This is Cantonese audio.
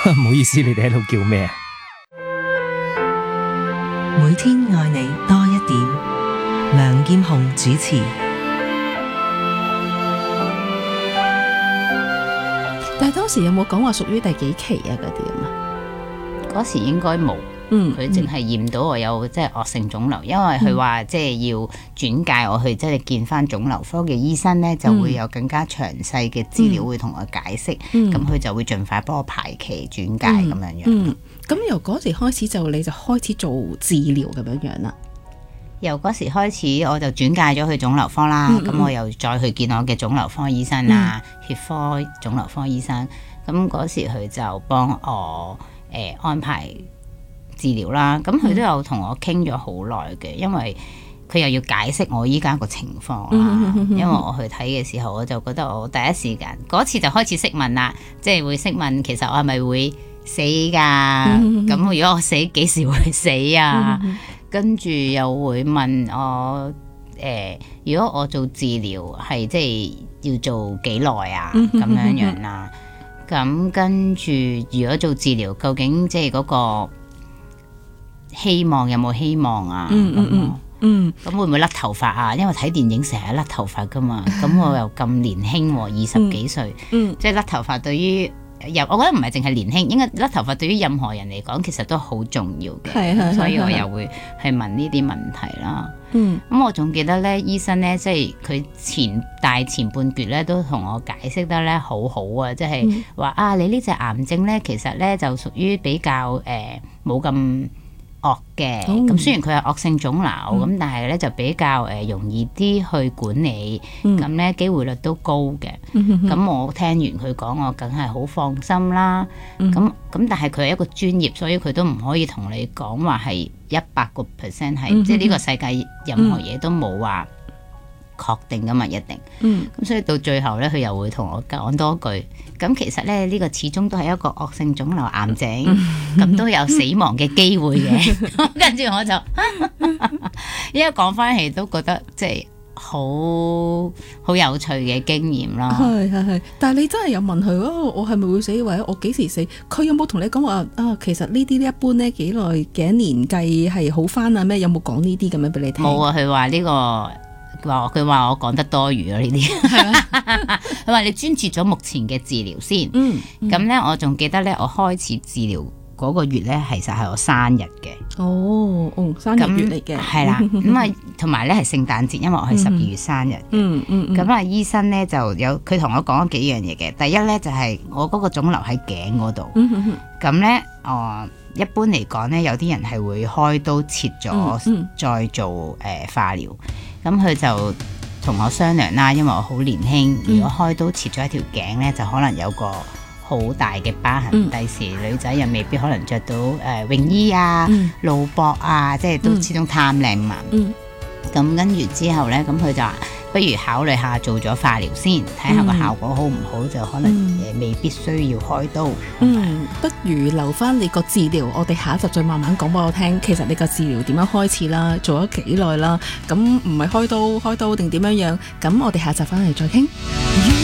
唔好意思，你哋喺度叫咩啊？ 每天愛你多一點，梁劍虹主持。 但係當時有冇講話屬於第幾期啊？嗰啲啊嘛， 嗰時應該冇，佢淨係驗到我有即係惡性腫瘤，因為佢話即係要轉介我去即係見翻腫瘤科嘅醫生咧，就會有更加詳細嘅資料會同我解釋，咁佢就會盡快幫我排期轉介咁樣樣。 咁由嗰時開始你就開始做治療咁樣樣啦。 由嗰時開始我就轉介咗去腫瘤科啦，咁我又再去見我嘅腫瘤科醫生啊，血科腫瘤科醫生，咁嗰時佢就幫我安排治療啦，咁佢都有同我傾咗好耐嘅，因為佢又要解釋我依家個情況啦。因為我去睇嘅時候，我就覺得我第一時間嗰次就開始識問啦，即係會識問其實我係咪會死㗎？咁如果我死幾時會死啊？跟住又會問我如果我做治療係即係要做幾耐啊？咁樣樣啦。咁跟住如果做治療，究竟即係嗰個希望有冇希望啊？咁會唔會甩頭髮啊？因為睇電影成日甩頭髮噶嘛。咁我又咁年輕喎，20幾歲，即係甩頭髮對於我覺得唔係淨係年輕，應該甩頭髮對於任何人嚟講，其實都好重要嘅。所以我又會去問呢啲問題啦。咁我仲記得咧，醫生咧，即係佢大前半段咧，都同我解釋得咧好好啊，即係話啊，你呢隻癌症咧，其實咧就屬於比較冇咁惡嘅。咁雖然佢係惡性腫瘤，咁但係咧就比較容易啲去管理，咁咧機會率都高嘅。咁我聽完佢講，我梗係好放心啦。咁但係佢係一個專業，所以佢都唔可以同你講話係100%係，即係呢個世界任何嘢都冇話確定噶嘛，一定。咁所以到最後咧，佢又會同我講多句。咁其實咧，呢個始終都係一個惡性腫瘤癌症，咁都有死亡嘅機會嘅。跟住我就，依家講翻起都覺得即係好有趣嘅經驗咯。 係，但係你真係有問佢我係咪會死，或者我幾時死？佢有冇同你講話啊？其實呢啲一般咧幾耐幾年計係好翻啊？咩有冇講呢啲咁樣俾你聽？ 冇啊，佢話呢個。佢話我講得多餘咯呢啲，佢話你專注咗目前嘅治療先。咁咧我仲記得咧，我開始治療嗰個月咧，其實係我生日嘅。 生日月嚟嘅。 係啦，咁啊同埋咧係聖誕節，因為我係12月生日。咁啊醫生咧就有佢同我講咗幾樣嘢嘅。第一咧就係我嗰個腫瘤喺頸嗰度。咁咧一般嚟講咧，有啲人係會開刀切咗，再做化療。咁佢就同我商量啦，因為我好年輕，如果開刀切咗一條頸咧，就可能有個好大嘅疤痕。第時女仔又未必可能着到泳衣啊、露膊啊，即係都始終貪靚嘛。咁跟住之後咧，咁佢就話不如考慮下做咗化療先，睇下個效果好唔好，就可能未必需要開刀。 不如留翻你個治療，我哋下一集再慢慢講俾我聽。其實你個治療點樣開始啦，做咗幾耐啦？咁唔係開刀定點樣樣？咁我哋下集翻嚟再傾。